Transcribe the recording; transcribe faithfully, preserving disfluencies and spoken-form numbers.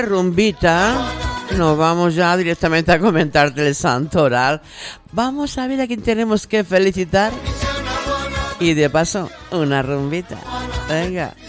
rumbita, nos vamos ya directamente a comentarte el santoral. Vamos a ver a quién tenemos que felicitar. Y de paso, una rumbita. Venga.